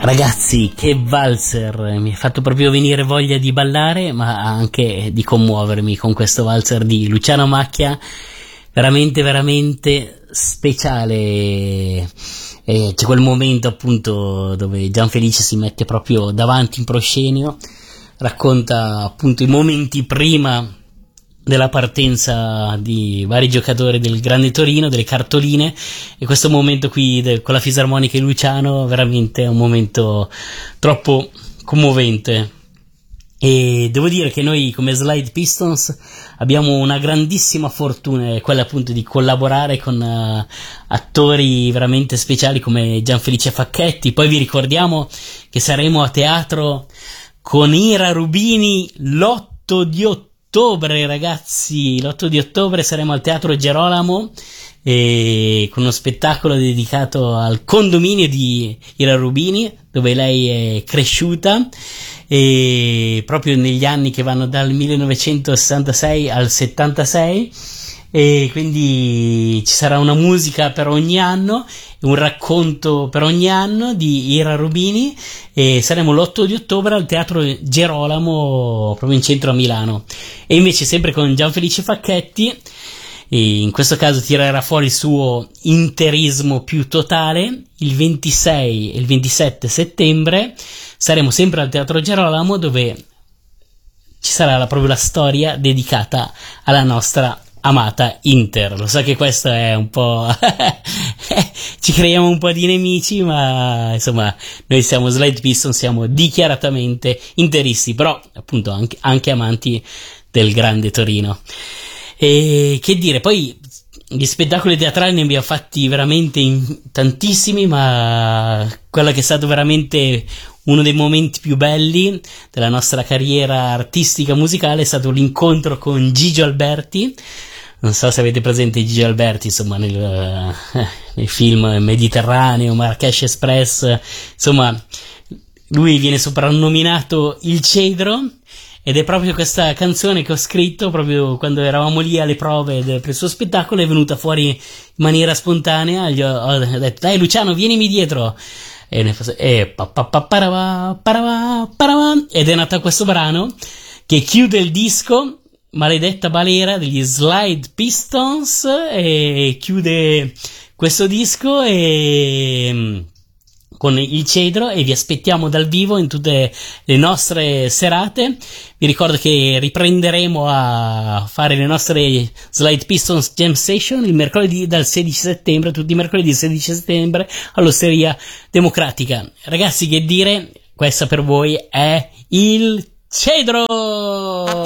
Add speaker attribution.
Speaker 1: Ragazzi, che valzer, mi ha fatto proprio venire voglia di ballare, ma anche di commuovermi con questo valzer di Luciano Macchia, veramente, veramente speciale. C'è quel momento appunto dove Gianfelice si mette proprio davanti in proscenio, racconta appunto i momenti prima della partenza di vari giocatori del Grande Torino, delle cartoline, e questo momento qui con la fisarmonica di Luciano veramente è un momento troppo commovente. E devo dire che noi come Slide Pistons abbiamo una grandissima fortuna, quella appunto di collaborare con attori veramente speciali come Gianfelice Facchetti. Poi vi ricordiamo che saremo a teatro con Ira Rubini l'8 di ottobre, ragazzi. L'8 di ottobre saremo al Teatro Gerolamo con uno spettacolo dedicato al condominio di Ira Rubini, dove lei è cresciuta, e proprio negli anni che vanno dal 1966 al 76, e quindi ci sarà una musica per ogni anno, un racconto per ogni anno di Ira Rubini, e saremo l'8 di ottobre al Teatro Gerolamo proprio in centro a Milano. E invece sempre con Gianfelice Facchetti, e in questo caso tirerà fuori il suo interismo più totale. Il 26 e il 27 settembre saremo sempre al Teatro Gerolamo, dove ci sarà proprio la storia dedicata alla nostra amata Inter. Lo so che questo è un po' ci creiamo un po' di nemici, ma insomma noi siamo Slide Piston, siamo dichiaratamente interisti, però appunto anche amanti del Grande Torino. E che dire, poi gli spettacoli teatrali ne abbiamo fatti veramente tantissimi, ma quello che è stato veramente uno dei momenti più belli della nostra carriera artistica musicale è stato l'incontro con Gigio Alberti. Non so se avete presente Gigio Alberti, insomma, nel film Mediterraneo, Marrakesh Express, insomma, lui viene soprannominato il Cedro, ed è proprio questa canzone che ho scritto proprio quando eravamo lì alle prove per il suo spettacolo. È venuta fuori in maniera spontanea, gli ho detto: dai Luciano, vienimi dietro, ed è nato questo brano che chiude il disco Maledetta Balera degli Slide Pistons, e chiude questo disco con il Cedro, e vi aspettiamo dal vivo in tutte le nostre serate. Vi ricordo che riprenderemo a fare le nostre Slide Pistons Jam Session il mercoledì dal 16 settembre, tutti i mercoledì 16 settembre all'Osteria Democratica. Ragazzi, che dire, questa per voi è il Cedro!